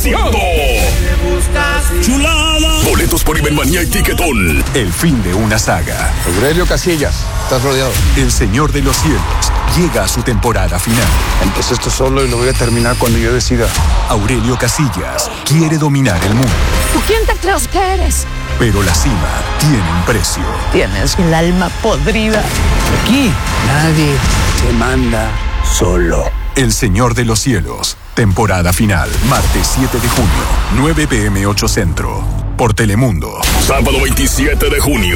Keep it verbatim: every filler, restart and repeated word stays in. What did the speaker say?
concierto. ¡Chulada! Boletos por Ibermanía y Tiquetón. El fin de una saga. Aurelio Casillas, estás rodeado. El Señor de los Cielos llega a su temporada final. Empecé esto solo y lo voy a terminar cuando yo decida. Aurelio Casillas quiere dominar el mundo. ¿Tú quién te crees que eres? Pero la cima tiene un precio. Tienes el alma podrida. Aquí nadie te manda solo. El Señor de los Cielos, temporada final, martes siete de junio, nueve p m ocho Centro, por Telemundo. Sábado veintisiete de junio,